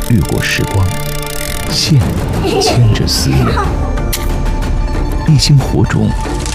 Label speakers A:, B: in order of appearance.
A: 越过时光，线牵着思念，一星火种